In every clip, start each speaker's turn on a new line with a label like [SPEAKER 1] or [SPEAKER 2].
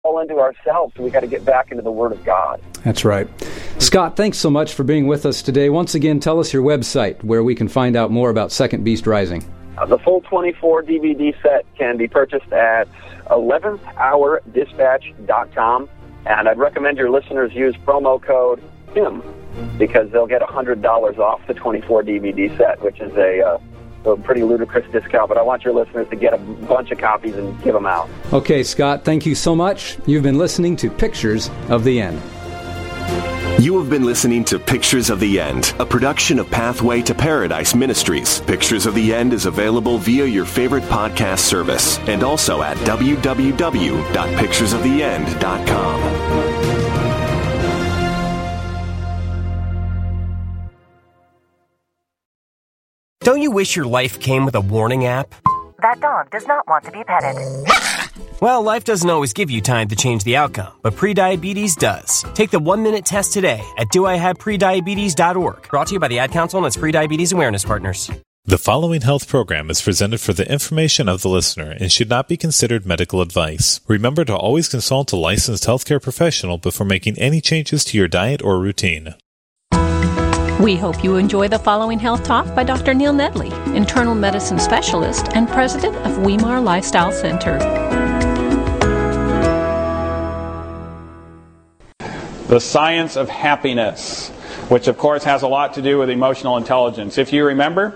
[SPEAKER 1] fall into ourselves. We got to get back into the Word of God.
[SPEAKER 2] That's right. Scott, thanks so much for being with us today. Once again, tell us your website where we can find out more about Second Beast Rising.
[SPEAKER 1] The full 24 DVD set can be purchased at 11thHourDispatch.com, and I'd recommend your listeners use promo code HIM because they'll get $100 off the 24 DVD set, which is a pretty ludicrous discount, but I want your listeners to get a bunch of copies and give them out.
[SPEAKER 2] Okay, Scott, thank you so much. You've been listening to Pictures of the End.
[SPEAKER 3] You have been listening to Pictures of the End, a production of Pathway to Paradise Ministries. Pictures of the End is available via your favorite podcast service and also at www.picturesoftheend.com.
[SPEAKER 4] Don't you wish your life came with a warning app?
[SPEAKER 5] That dog does not want to be petted.
[SPEAKER 4] Well, life doesn't always give you time to change the outcome, but prediabetes does. Take the 1-minute test today at doihaveprediabetes.org. Brought to you by the Ad Council and its Prediabetes Awareness Partners.
[SPEAKER 6] The following health program is presented for the information of the listener and should not be considered medical advice. Remember to always consult a licensed healthcare professional before making any changes to your diet or routine.
[SPEAKER 7] We hope you enjoy the following health talk by Dr. Neil Nedley, internal medicine specialist and president of Weimar Lifestyle Center.
[SPEAKER 8] The science of happiness, which of course has a lot to do with emotional intelligence. If you remember,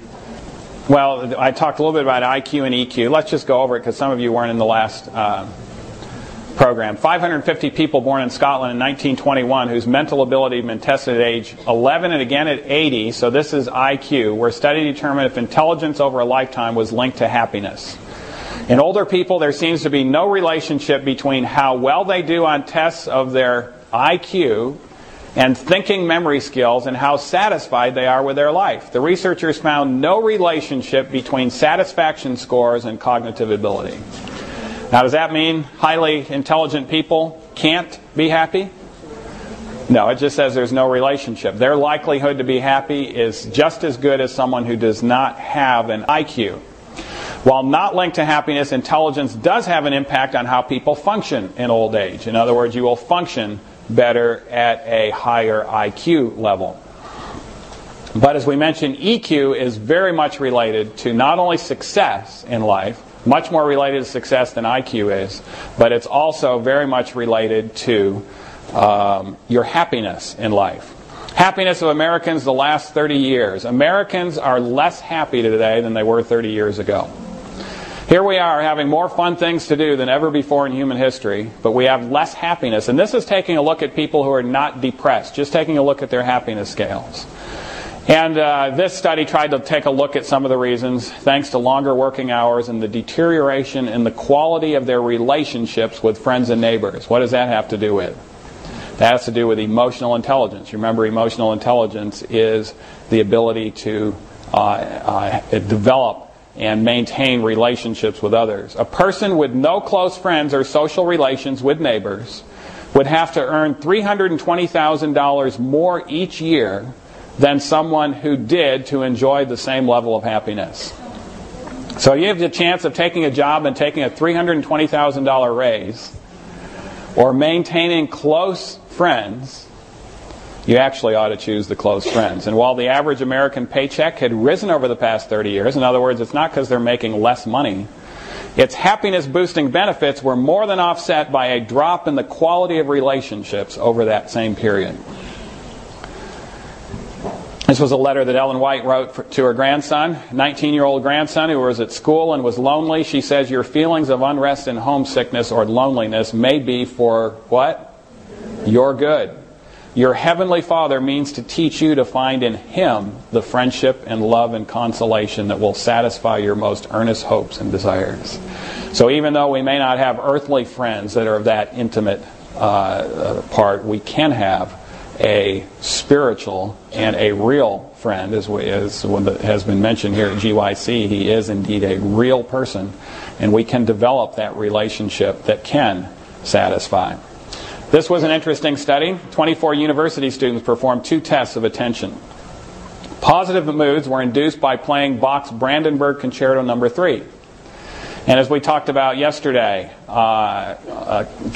[SPEAKER 8] well, I talked a little bit about IQ and EQ. Let's just go over it because some of you weren't in the last program. 550 people born in Scotland in 1921 whose mental ability had been tested at age 11 and again at 80, so this is IQ, where a study determined if intelligence over a lifetime was linked to happiness. In older people, there seems to be no relationship between how well they do on tests of their IQ and thinking memory skills and how satisfied they are with their life. The researchers found no relationship between satisfaction scores and cognitive ability. Now, does that mean highly intelligent people can't be happy? No, it just says there's no relationship. Their likelihood to be happy is just as good as someone who does not have an IQ. While not linked to happiness, intelligence does have an impact on how people function in old age. In other words, you will function better at a higher IQ level. But as we mentioned, EQ is very much related to not only success in life, much more related to success than IQ is, but it's also very much related to your happiness in life. Happiness of Americans the last 30 years. Americans are less happy today than they were 30 years ago. Here we are having more fun things to do than ever before in human history, but we have less happiness. And this is taking a look at people who are not depressed, just taking a look at their happiness scales. And this study tried to take a look at some of the reasons, thanks to longer working hours and the deterioration in the quality of their relationships with friends and neighbors. What does that have to do with? That has to do with emotional intelligence. Remember, emotional intelligence is the ability to develop and maintain relationships with others. A person with no close friends or social relations with neighbors would have to earn $320,000 more each year than someone who did to enjoy the same level of happiness. So you have the chance of taking a job and taking a $320,000 raise or maintaining close friends. You actually ought to choose the close friends. And while the average American paycheck had risen over the past 30 years, in other words, it's not because they're making less money, its happiness-boosting benefits were more than offset by a drop in the quality of relationships over that same period. This was a letter that Ellen White wrote to her grandson, 19-year-old grandson who was at school and was lonely. She says, your feelings of unrest and homesickness or loneliness may be for what? Your good. Your heavenly Father means to teach you to find in Him the friendship and love and consolation that will satisfy your most earnest hopes and desires. So even though we may not have earthly friends that are of that intimate part, we can have a spiritual and a real friend, as has been mentioned here at GYC. He is indeed a real person, and we can develop that relationship that can satisfy. This was an interesting study. 24 university students performed 2 tests of attention. Positive moods were induced by playing Bach's Brandenburg Concerto No. 3. And as we talked about yesterday,